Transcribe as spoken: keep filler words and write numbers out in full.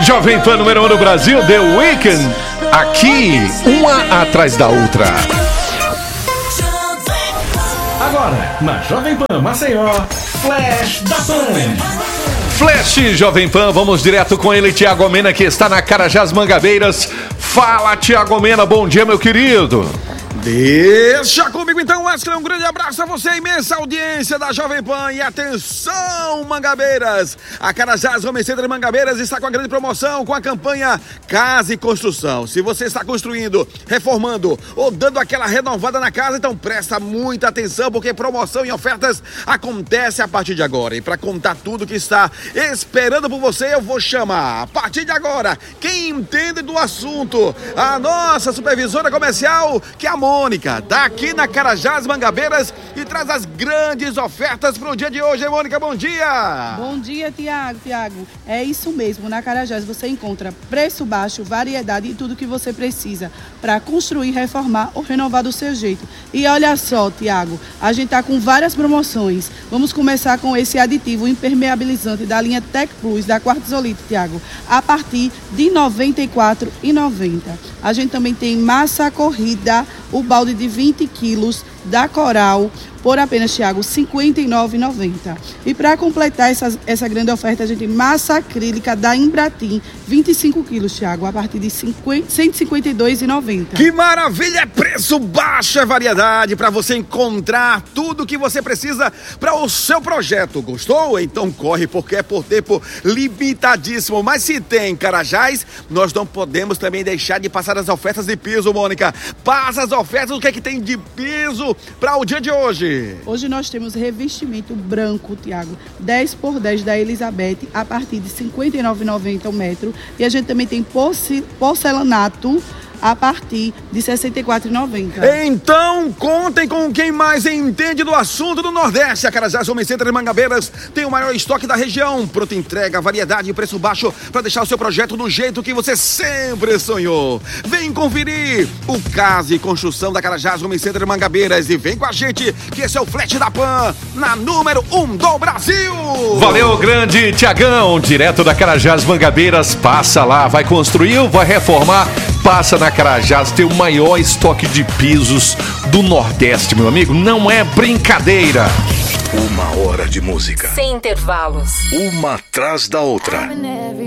Jovem Pan número um do Brasil, The Weeknd. Aqui, uma atrás da outra. Agora, na Jovem Pan Maceió, Flash da Pan. Flash Jovem Pan, vamos direto com ele, Tiago Mena, que está na Carajás Mangabeiras. Fala, Tiago Mena, bom dia, meu querido. Deixa comigo então, Wesley, um grande abraço a você, imensa audiência da Jovem Pan. E atenção, Mangabeiras, a Carajás Home Center Mangabeiras está com a grande promoção, com a campanha Casa e Construção. Se você está construindo, reformando ou dando aquela renovada na casa, então presta muita atenção, porque promoção e ofertas acontece a partir de agora. E para contar tudo que está esperando por você, eu vou chamar, a partir de agora, quem entende do assunto, a nossa supervisora comercial, que é a Mônica, tá aqui na Carajás Mangabeiras e traz as grandes ofertas para o dia de hoje, hein, Mônica? Bom dia! Bom dia, Tiago. Tiago, é isso mesmo, na Carajás você encontra preço baixo, variedade e tudo que você precisa para construir, reformar ou renovar do seu jeito. E olha só, Tiago, a gente tá com várias promoções. Vamos começar com esse aditivo impermeabilizante da linha Tec Plus, da Quartzolite, Tiago, a partir de noventa e quatro reais e noventa centavos. A gente também tem massa corrida, o balde de vinte quilos da Coral, por apenas, Tiago, cinquenta e nove reais e noventa centavos. E para completar essa, essa grande oferta, a gente tem massa acrílica da Embratim, vinte e cinco quilos, Tiago, a partir de cinquenta, cento e cinquenta e dois reais e noventa centavos. Que maravilha! É preço baixo, é variedade para você encontrar tudo que você precisa para o seu projeto. Gostou? Então corre, porque é por tempo limitadíssimo. Mas se tem Carajás, nós não podemos também deixar de passar as ofertas de piso, Mônica. Passa as ofertas, o que é que tem de piso para o dia de hoje? Hoje nós temos revestimento branco, Tiago, dez por dez da Elizabeth, a partir de cinquenta e nove reais e noventa centavos o metro. E a gente também tem porce- porcelanato a partir de sessenta e quatro reais e noventa centavos. Então, contem com quem mais entende do assunto do Nordeste. A Carajás Home Center Mangabeiras tem o maior estoque da região. Pronta entrega, variedade e preço baixo para deixar o seu projeto do jeito que você sempre sonhou. Vem conferir o Casa e Construção da Carajás Home Center Mangabeiras e vem com a gente, que esse é o Flash da Pan, na número um do Brasil. Valeu, grande Tiagão, direto da Carajás Mangabeiras. Passa lá, vai construir ou vai reformar? Passa na Carajás, tem o maior estoque de pisos do Nordeste, meu amigo. Não é brincadeira. Uma hora de música. Sem intervalos. Uma atrás da outra.